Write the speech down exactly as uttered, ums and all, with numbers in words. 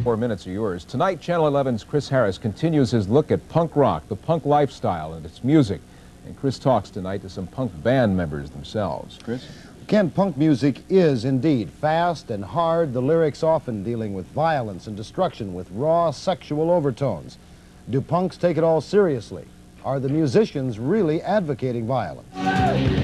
Four minutes are yours. Tonight, Channel eleven's Chris Harris continues his look at punk rock, the punk lifestyle, and its music. And Chris talks tonight to some punk band members themselves. Chris? Ken, punk music is indeed fast and hard, the lyrics often dealing with violence and destruction with raw sexual overtones. Do punks take it all seriously? Are the musicians really advocating violence?